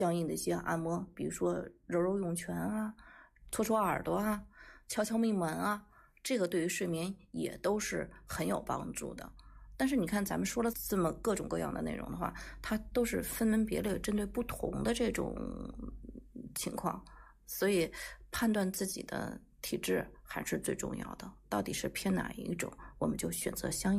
相应的一些按摩，比如说揉揉涌泉啊，搓搓耳朵啊，敲敲命门啊，这个对于睡眠也都是很有帮助的。但是你看咱们说了这么各种各样的内容的话，它都是分门别类针对不同的这种情况，所以判断自己的体质还是最重要的，到底是偏哪一种，我们就选择相应